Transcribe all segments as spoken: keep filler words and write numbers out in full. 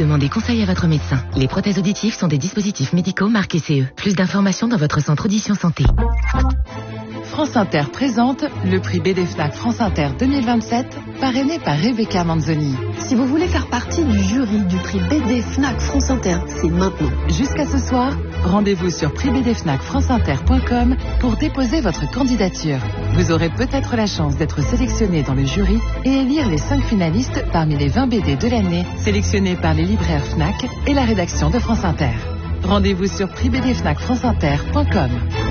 demandez conseil à votre médecin. Les prothèses auditives sont des dispositifs médicaux marqués C E. Plus d'informations dans votre centre Audition Santé. France Inter présente le prix B D Fnac France Inter deux mille vingt-sept, parrainé par Rebecca Manzoni. Si vous voulez faire partie du jury du prix B D Fnac France Inter, c'est maintenant. Jusqu'à ce soir, rendez-vous sur prix b d fnac france inter point com pour déposer votre candidature. Vous aurez peut-être la chance d'être sélectionné dans le jury et élire les cinq finalistes parmi les vingt B D de l'année sélectionnés par les libraires Fnac et la rédaction de France Inter. Rendez-vous sur prix b d fnac france inter point com.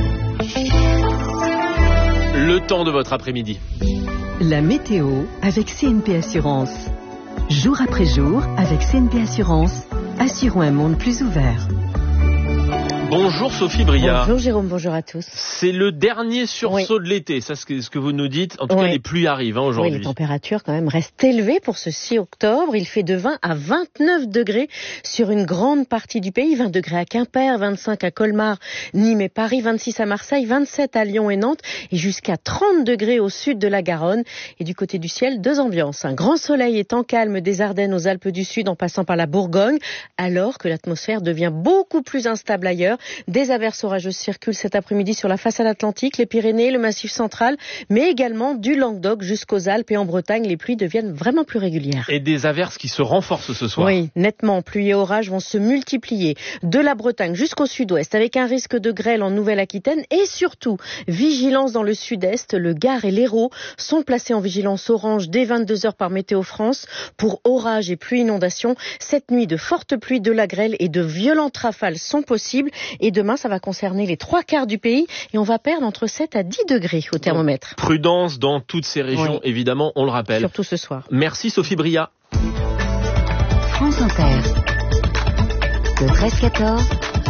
Le temps de votre après-midi. La météo avec C N P Assurance. Jour après jour, avec C N P Assurance, assurons un monde plus ouvert. Bonjour Sophie Briard. Bonjour Jérôme, bonjour à tous. C'est le dernier sursaut oui. de l'été, ça c'est ce que vous nous dites. En tout oui. cas, les pluies arrivent hein, aujourd'hui. Oui, les températures quand même restent élevées pour ce six octobre. Il fait de vingt à vingt-neuf degrés sur une grande partie du pays. vingt degrés à Quimper, vingt-cinq à Colmar, Nîmes et Paris, vingt-six à Marseille, vingt-sept à Lyon et Nantes et jusqu'à trente degrés au sud de la Garonne. Et du côté du ciel, deux ambiances. Un grand soleil et temps calme des Ardennes aux Alpes du Sud en passant par la Bourgogne, alors que l'atmosphère devient beaucoup plus instable ailleurs. Des averses orageuses circulent cet après-midi sur la façade atlantique, les Pyrénées, le Massif central, mais également du Languedoc jusqu'aux Alpes et en Bretagne. Les pluies deviennent vraiment plus régulières. Et des averses qui se renforcent ce soir. Oui, nettement. Pluie et orages vont se multiplier de la Bretagne jusqu'au sud-ouest avec un risque de grêle en Nouvelle-Aquitaine et surtout vigilance dans le sud-est. Le Gard et l'Hérault sont placés en vigilance orange dès vingt-deux heures par Météo France pour orages et pluie inondations. Cette nuit, de fortes pluies, de la grêle et de violentes rafales sont possibles. Et demain, ça va concerner les trois quarts du pays et on va perdre entre sept à dix degrés au thermomètre. Donc, prudence dans toutes ces régions, oui. évidemment, on le rappelle. Surtout ce soir. Merci Sophie Briard. France Inter. De treize quatorze.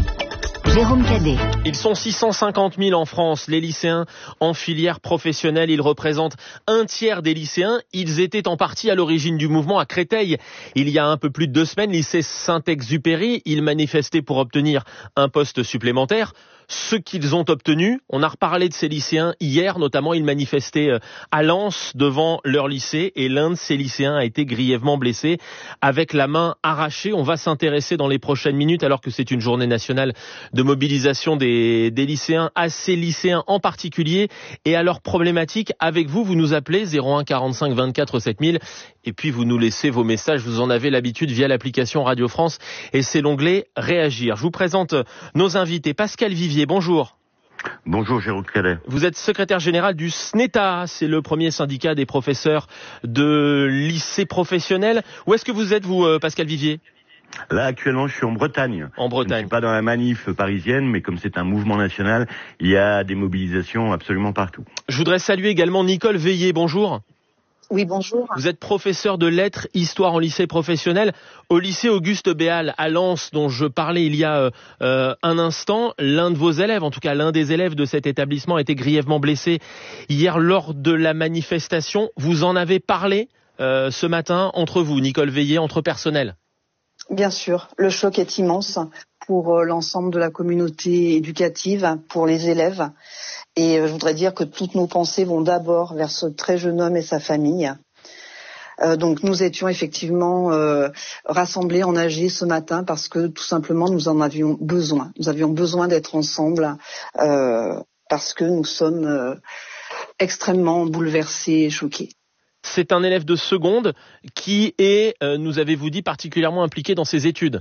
Jérôme Cadet. Ils sont six cent cinquante mille en France, les lycéens en filière professionnelle. Ils représentent un tiers des lycéens. Ils étaient en partie à l'origine du mouvement à Créteil. Il y a un peu plus de deux semaines, lycée Saint-Exupéry, ils manifestaient pour obtenir un poste supplémentaire. Ce qu'ils ont obtenu, on a reparlé de ces lycéens hier, notamment ils manifestaient à Lens devant leur lycée et l'un de ces lycéens a été grièvement blessé avec la main arrachée. On va s'intéresser dans les prochaines minutes, alors que c'est une journée nationale de mobilisation des, des lycéens, à ces lycéens en particulier et à leurs problématiques. Avec vous, vous nous appelez zéro un quarante-cinq vingt-quatre sept mille et puis vous nous laissez vos messages. Vous en avez l'habitude via l'application Radio France et c'est l'onglet Réagir. Je vous présente nos invités. Pascal Vivier, bonjour. Bonjour Jérôme Cadet. Vous êtes secrétaire général du S N E T A, c'est le premier syndicat des professeurs de lycée professionnel. Où est-ce que vous êtes, vous, Pascal Vivier ? Là, actuellement, je suis en Bretagne. En Bretagne. Je ne suis pas dans la manif parisienne, mais comme c'est un mouvement national, il y a des mobilisations absolument partout. Je voudrais saluer également Nicole Veillé, bonjour. Oui, bonjour. Vous êtes professeur de lettres, histoire en lycée professionnel au lycée Auguste Béal à Lens, dont je parlais il y a euh, un instant. L'un de vos élèves, en tout cas l'un des élèves de cet établissement, a été grièvement blessé hier lors de la manifestation. Vous en avez parlé euh, ce matin entre vous, Nicole Veillé, entre personnel. Bien sûr, le choc est immense pour l'ensemble de la communauté éducative, pour les élèves. Et je voudrais dire que toutes nos pensées vont d'abord vers ce très jeune homme et sa famille. Euh, donc nous étions effectivement euh, rassemblés en A G ce matin parce que tout simplement nous en avions besoin. Nous avions besoin d'être ensemble euh, parce que nous sommes euh, extrêmement bouleversés et choqués. C'est un élève de seconde qui est, euh, nous avez-vous dit, particulièrement impliqué dans ses études.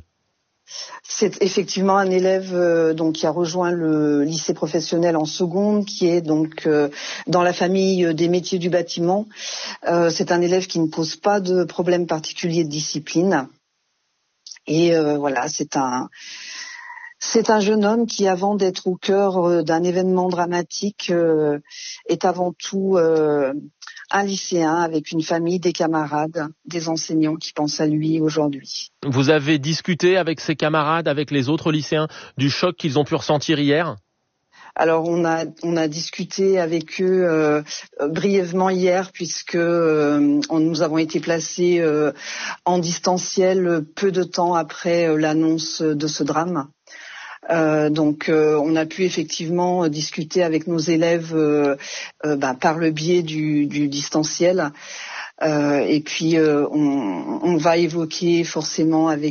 C'est effectivement un élève euh, donc qui a rejoint le lycée professionnel en seconde, qui est donc euh, dans la famille des métiers du bâtiment. Euh, c'est un élève qui ne pose pas de problème particulier de discipline. Et euh, voilà, c'est un c'est un jeune homme qui, avant d'être au cœur d'un événement dramatique, euh, est avant tout euh, un lycéen avec une famille, des camarades, des enseignants qui pensent à lui aujourd'hui. Vous avez discuté avec ses camarades, avec les autres lycéens, du choc qu'ils ont pu ressentir hier ? Alors on a on a discuté avec eux euh, brièvement hier puisque euh, on, nous avons été placés euh, en distanciel peu de temps après euh, l'annonce de ce drame. Euh, donc euh, on a pu effectivement discuter avec nos élèves euh, euh, bah, par le biais du, du distanciel euh, et puis euh, on, on va évoquer forcément avec